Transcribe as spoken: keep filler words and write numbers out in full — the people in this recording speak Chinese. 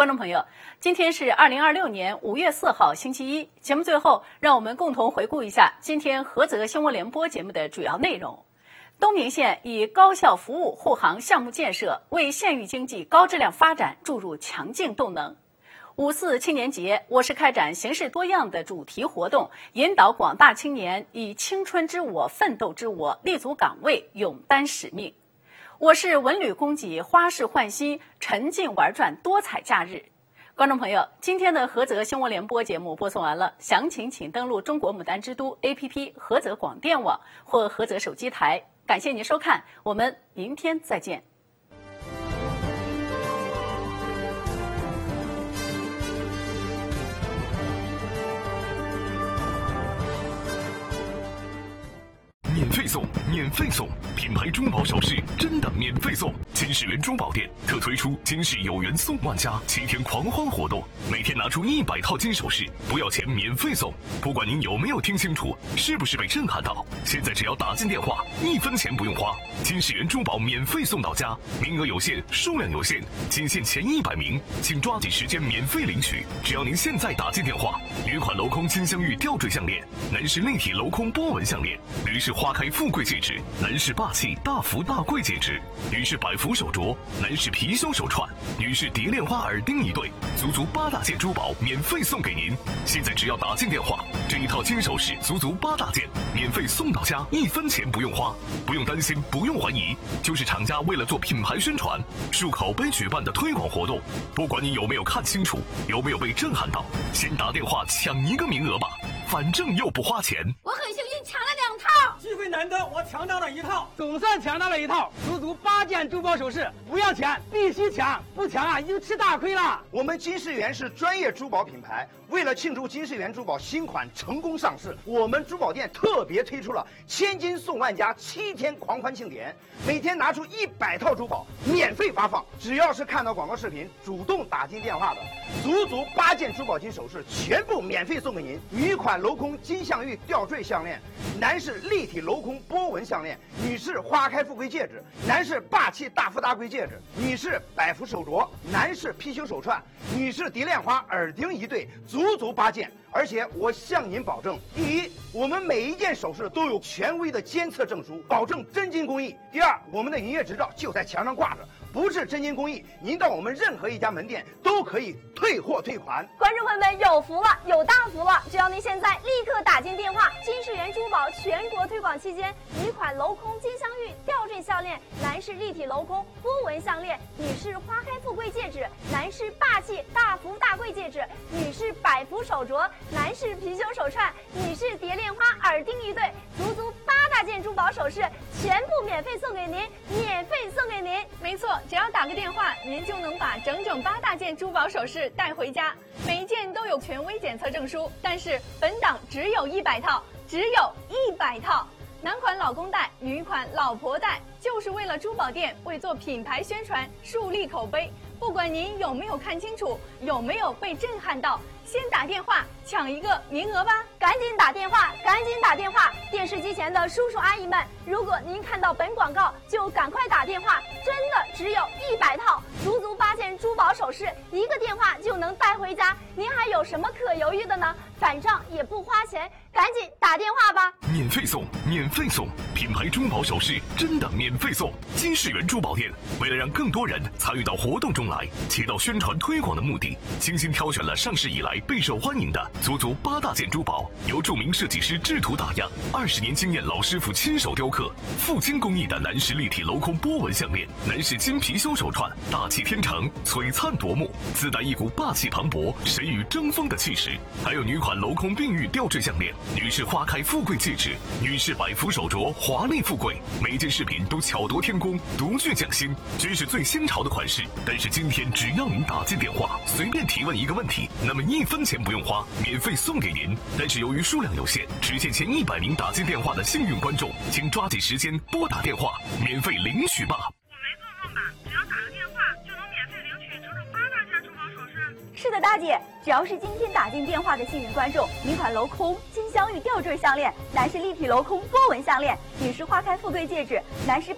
观众朋友，今天是二零二六年五月四号星期一。节目最后，让我们共同回顾一下今天菏泽新闻联播节目的主要内容。东明县以高效服务护航项目建设，为县域经济高质量发展注入强劲动能。五四青年节，我市开展形式多样的主题活动，引导广大青年以青春之我、奋斗之我，立足岗位，勇担使命。我市文旅供给花式焕新，沉浸玩转多彩假日。观众朋友，今天的菏泽新闻联播节目播送完了，详情请登录中国牡丹之都 A P P、菏泽广电网或菏泽手机台。感谢您收看，我们明天再见。 免费送，免费送！品牌珠宝首饰真的免费送！金世源珠宝店特推出金世有缘送万家七天狂欢活动，每天拿出一百套金首饰，不要钱免费送。不管您有没有听清楚，是不是被震撼到？现在只要打进电话，一分钱不用花，金世源珠宝免费送到家，名额有限，数量有限，仅限前一百名，请抓紧时间免费领取。只要您现在打进电话，女款镂空金镶玉吊坠项链，男士立体镂空波纹项链，女士花开富贵戒指，男士霸气大福大贵戒指，女士百福手镯，男士貔貅手串，女士蝶恋花耳钉一对，足足八大件珠宝免费送给您。现在只要打进电话，这一套金首饰足足八大件，免费送到家，一分钱不用花，不用担心，不用怀疑，就是厂家为了做品牌宣传，漱口杯举办的推广活动。不管你有没有看清楚，有没有被震撼到，先打电话抢一个名额吧，反正又不花钱。 我很幸运抢了两套， 机会难得，我抢到了一套，总算抢到了一套，足足八件珠宝首饰，不要钱，必须抢，不抢啊，已经吃大亏了。 我们金世源是专业珠宝品牌，为了庆祝金世源珠宝新款成功上市，我们珠宝店特别推出了千金送万家七天狂欢庆典，每天拿出一百套珠宝免费发放，只要是看到广告视频主动打进电话的，足足八件珠宝金首饰全部免费送给您。女款镂空金镶玉吊坠项链，男士立体镂空波纹项链，女士花开富贵戒指，男士霸气大富大贵戒指，女士百福手镯，男士貔貅手串，女士蝶恋花耳钉一对，足足八件。而且我向您保证，第一，我们每一件首饰都有权威的监测证书，保证真金工艺；第二，我们的营业执照就在墙上挂着，不是真金工艺，您到我们任何一家门店都可以退货退款。 观众朋友们有福了，有大福了！只要您现在立刻打进电话，金世源珠宝全国推广期间，女款镂空金镶玉吊坠项链，男士立体镂空波纹项链，女士花开富贵戒指，男士霸气大福大贵戒指，女士百福手镯，男士貔貅手串，女士蝶恋花耳钉一对，足足八大件珠宝首饰全部免费送给您，免费送给您。 没错，只要打个电话，您就能把整整八大件珠宝首饰带回家，每一件都有权威检测证书。但是本档只有一百套，只有一百套。男款老公带，女款老婆带，就是为了珠宝店为做品牌宣传树立口碑。不管您有没有看清楚，有没有被震撼到，先打电话抢一个名额吧！ 赶紧打电话，赶紧打电话！电视机前的叔叔阿姨们，如果您看到本广告，就赶快打电话，真的只有一百套，足足八件珠宝首饰，一个电话就能带回家，您还有什么可犹豫的呢？反正也不花钱，赶紧打电话吧！ 免费送，免费送！品牌珠宝首饰真的免费送！金世源珠宝店为了让更多人参与到活动中来，起到宣传推广的目的，精心挑选了上市以来备受欢迎的足足八大件珠宝，由著名设计师制图打样，二十年经验老师傅亲手雕刻，富金工艺的男士立体镂空波纹项链，男士金貔貅手串，大气天成，璀璨夺目，自带一股霸气磅礴、神与争锋的气势。还有女款镂空碧玉吊坠项链，女士花开富贵戒指，女士百福手镯，华丽富贵。每件饰品都巧夺天工，独具匠心，真是最新潮的款式。但是今天只要您打进电话，随便提问一个问题，那么一分钱不用花，免费送给您。但是由于数量有限，只限前一百名打进电话的幸运观众，请抓紧时间拨打电话，免费领取吧。 我没做梦吧？只要打个电话就能免费领取整整八大件珠宝首饰？ 是的，大姐，只要是今天打进电话的幸运观众，女款镂空金镶玉吊坠项链，男士立体镂空波纹项链，女士花开富贵戒指，男士